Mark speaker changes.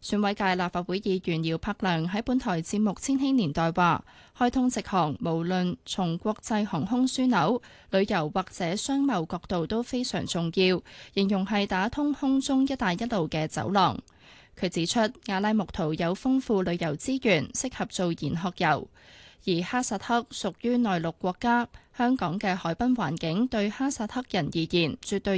Speaker 1: 選委界立法會議員姚柏良喺本台節目《千禧年代》話：開通直航，無論從國際航空樞紐、旅遊或者商貿角度都非常重要，形容係打通空中一帶一路嘅走廊。佢指出，阿拉木圖有豐富旅遊資源，適合做研學遊，而哈薩克屬於內陸國家，香港嘅海濱環境對哈薩克人而言絕對